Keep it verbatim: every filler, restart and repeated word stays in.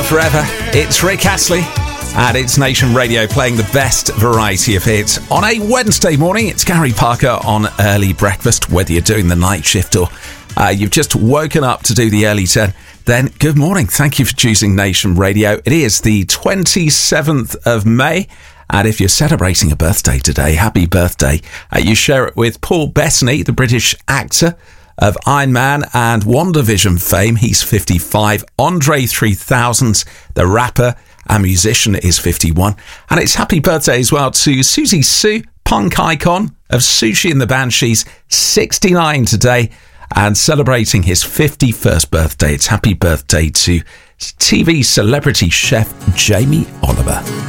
forever. It's Rick Astley, and it's Nation Radio playing the best variety of hits. On a Wednesday morning, it's Gary Parker on Early Breakfast. Whether you're doing the night shift or uh, you've just woken up to do the early ten, then good morning. Thank you for choosing Nation Radio. It is the twenty-seventh of May. And if you're celebrating a birthday today, happy birthday. Uh, you share it with Paul Bettany, the British actor of Iron Man and WandaVision fame. He's fifty-five. Andre three thousand, the rapper and musician, is fifty-one. And it's happy birthday as well to Susie Sue, punk icon of Sushi and the Banshees, sixty-nine today, and celebrating his fifty-first birthday. It's happy birthday to T V celebrity chef Jamie Oliver.